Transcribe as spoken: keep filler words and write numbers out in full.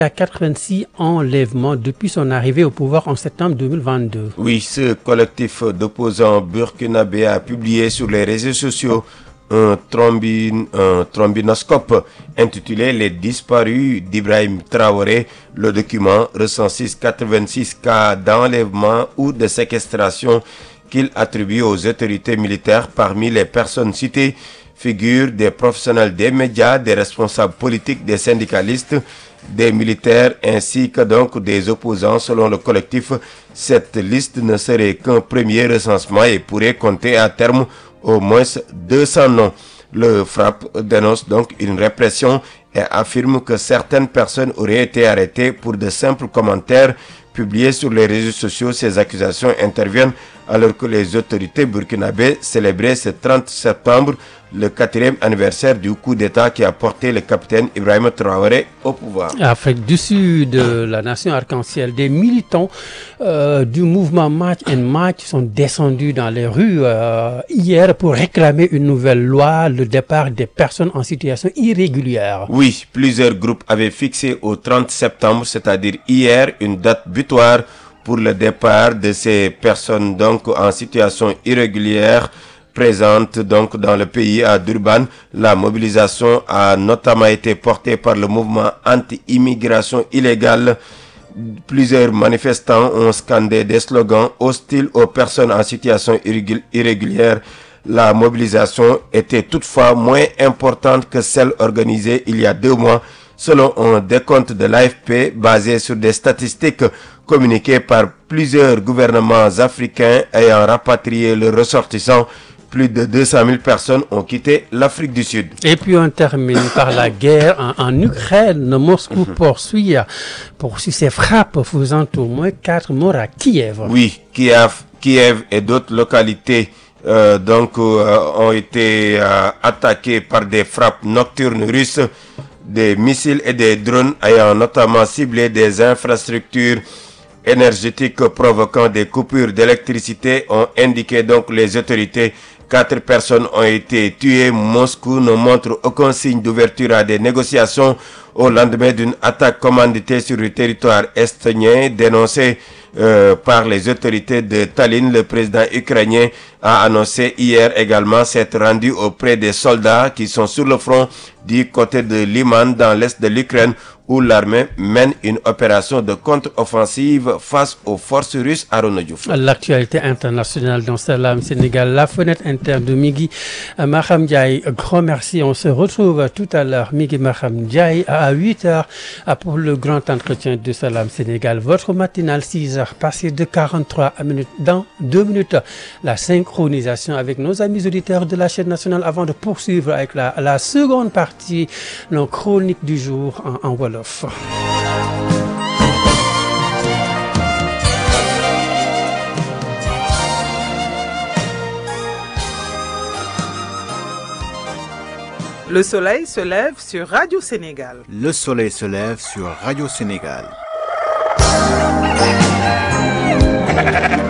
à quatre-vingt-six enlèvements depuis son arrivée au pouvoir en septembre deux mille vingt-deux. Oui, ce collectif d'opposants burkinabé a publié sur les réseaux sociaux un, trombine, un trombinoscope intitulé Les disparus d'Ibrahim Traoré. Le document recense quatre-vingt-six cas d'enlèvement ou de séquestration qu'il attribue aux autorités militaires. Parmi les personnes citées figurent des professionnels des médias, des responsables politiques, des syndicalistes, des militaires ainsi que donc des opposants. Selon le collectif, cette liste ne serait qu'un premier recensement et pourrait compter à terme au moins deux cents noms. Le FRAPP dénonce donc une répression et affirme que certaines personnes auraient été arrêtées pour de simples commentaires publiés sur les réseaux sociaux. Ces accusations interviennent alors que les autorités burkinabées célébraient ce trente septembre le quatrième anniversaire du coup d'État qui a porté le capitaine Ibrahim Traoré au pouvoir. Afrique du Sud, la nation arc-en-ciel, des militants euh, du mouvement March and March sont descendus dans les rues euh, hier pour réclamer une nouvelle loi, le départ des personnes en situation irrégulière. Oui, plusieurs groupes avaient fixé au trente septembre, c'est-à-dire hier, une date butoir pour le départ de ces personnes donc en situation irrégulière présente donc dans le pays. À Durban, la mobilisation a notamment été portée par le mouvement anti-immigration illégale. Plusieurs manifestants ont scandé des slogans hostiles aux personnes en situation irrégulière. La mobilisation était toutefois moins importante que celle organisée il y a deux mois, selon un décompte de l'A F P basé sur des statistiques communiquées par plusieurs gouvernements africains ayant rapatrié leurs ressortissants. Plus de deux cent mille personnes ont quitté l'Afrique du Sud. Et puis on termine par la guerre en, en Ukraine. Moscou mm-hmm. poursuit, poursuit ses frappes, faisant au moins quatre morts à Kiev. Oui, Kiev, Kiev et d'autres localités euh, donc, euh, ont été euh, attaquées par des frappes nocturnes russes. Des missiles et des drones ayant notamment ciblé des infrastructures énergétiques provoquant des coupures d'électricité, ont indiqué donc les autorités. Quatre personnes ont été tuées. Moscou ne montre aucun signe d'ouverture à des négociations au lendemain d'une attaque commanditée sur le territoire estonien dénoncée euh, par les autorités de Tallinn. Le président ukrainien a annoncé hier également s'être rendu auprès des soldats qui sont sur le front du côté de Liman dans l'est de l'Ukraine, où l'armée mène une opération de contre-offensive face aux forces russes à Ronodiouf. L'actualité internationale dans Salam Sénégal, la fenêtre interne de Migui Maham Ndiaye. Grand merci. On se retrouve tout à l'heure, Migui Maham Ndiaye, à huit heures pour le grand entretien de Salam Sénégal. Votre matinale, six heures, passé de quarante-trois minutes. Dans deux minutes, la synchronisation avec nos amis auditeurs de la chaîne nationale avant de poursuivre avec la, la seconde partie, nos chroniques du jour en, en Wolof. Le soleil se lève sur Radio Sénégal. Le soleil se lève sur Radio Sénégal.